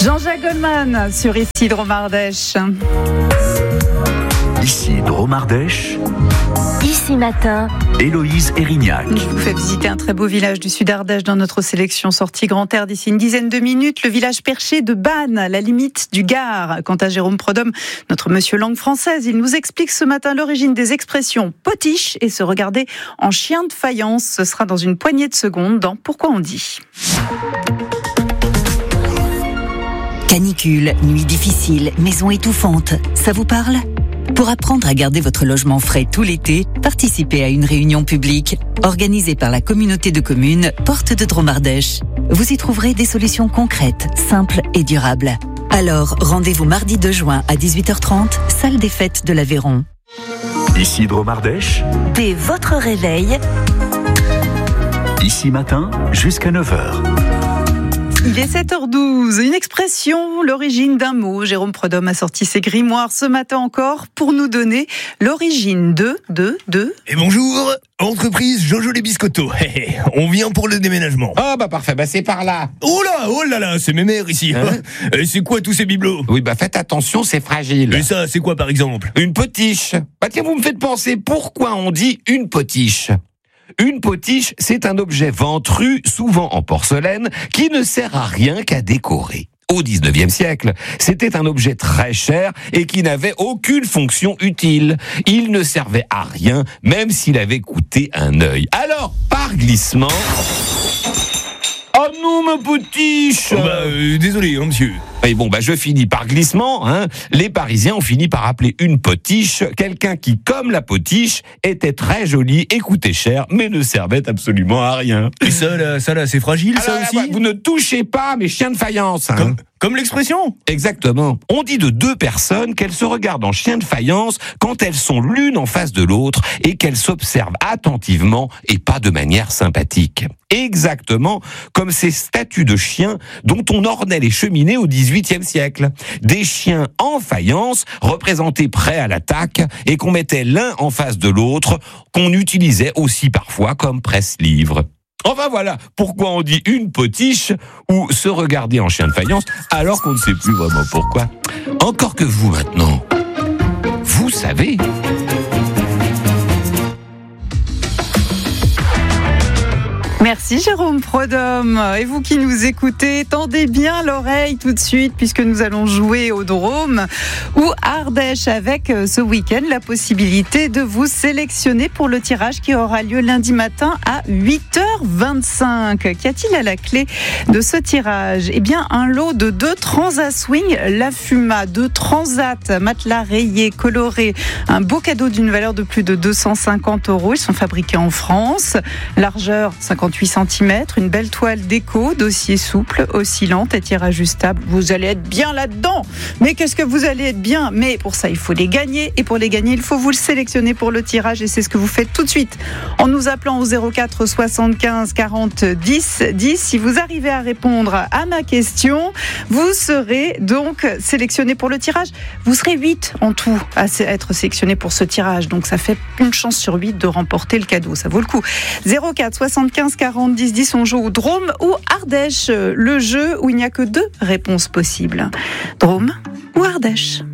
Jean-Jacques Goldman sur Ici Drôme Ardèche. Ici Drôme Ardèche. Ici Matin. Héloïse Erignac. Je vous fais visiter un très beau village du sud Ardèche dans notre sélection sortie Grand Air d'ici une dizaine de minutes. Le village perché de Bannes, à la limite du Gard. Quant à Jérôme Prodhomme, notre monsieur langue française, il nous explique ce matin l'origine des expressions potiche et se regarder en chien de faïence. Ce sera dans une poignée de secondes dans Pourquoi on dit. Canicule, nuit difficile, maison étouffante, ça vous parle ? Pour apprendre à garder votre logement frais tout l'été, participez à une réunion publique organisée par la communauté de communes Porte de Drôme Ardèche. Vous y trouverez des solutions concrètes, simples et durables. Alors, rendez-vous mardi 2 juin à 18h30, salle des fêtes de l'Aveyron. Ici Drôme Ardèche. Dès votre réveil. Ici matin jusqu'à 9h. Il est 7h12, une expression, l'origine d'un mot. Jérôme Prodhomme a sorti ses grimoires ce matin encore pour nous donner l'origine de. Et bonjour, entreprise Jojo les Biscottos. On vient pour le déménagement. Ah bah parfait, bah c'est par là. Oh là là, c'est mes mères ici. Et c'est quoi tous ces bibelots? Oui bah faites attention, c'est fragile. Et ça, c'est quoi par exemple? Une potiche. Bah tiens, vous me faites penser, pourquoi on dit une potiche? Une potiche, c'est un objet ventru, souvent en porcelaine, qui ne sert à rien qu'à décorer. Au 19e siècle, c'était un objet très cher et qui n'avait aucune fonction utile. Il ne servait à rien, même s'il avait coûté un œil. Alors, par glissement... Oh non, ma potiche! Désolé, monsieur. Et bon, je finis par glissement, Les Parisiens ont fini par appeler une potiche quelqu'un qui, comme la potiche, était très joli et coûtait cher, mais ne servait absolument à rien. Et ça là, c'est fragile, alors, ça aussi? Vous ne touchez pas mes chiens de faïence, Comme l'expression? Exactement. On dit de deux personnes qu'elles se regardent en chien de faïence quand elles sont l'une en face de l'autre et qu'elles s'observent attentivement et pas de manière sympathique. Exactement comme ces statues de chiens dont on ornait les cheminées au XVIIIe siècle. Des chiens en faïence, représentés prêts à l'attaque et qu'on mettait l'un en face de l'autre, qu'on utilisait aussi parfois comme presse-livre. Enfin voilà, pourquoi on dit une potiche ou se regarder en chien de faïence alors qu'on ne sait plus vraiment pourquoi. Encore que vous maintenant, vous savez. Merci Jérôme Prodhomme. Et vous qui nous écoutez, tendez bien l'oreille tout de suite puisque nous allons jouer au Drôme ou Ardèche avec ce week-end la possibilité de vous sélectionner pour le tirage qui aura lieu lundi matin à 8h25. Qu'y a-t-il à la clé de ce tirage? Eh bien, un lot de 2 Transat Swing La Fuma, 2 Transat matelas rayés, colorés. Un beau cadeau d'une valeur de plus de 250 €. Ils sont fabriqués en France. Largeur 58 cm, une belle toile déco, dossier souple, oscillante, étière ajustable. Vous allez être bien là-dedans. Mais qu'est-ce que vous allez être bien? Mais pour ça, il faut les gagner. Et pour les gagner, il faut vous le sélectionner pour le tirage. Et c'est ce que vous faites tout de suite en nous appelant au 04 75 40 10 10. Si vous arrivez à répondre à ma question, vous serez donc sélectionné pour le tirage. Vous serez 8 en tout à être sélectionné pour ce tirage. Donc ça fait une chance sur 8 de remporter le cadeau. Ça vaut le coup. 04 75 40 10 10, on joue au Drôme ou Ardèche, le jeu où il n'y a que 2 réponses possibles. Drôme ou Ardèche?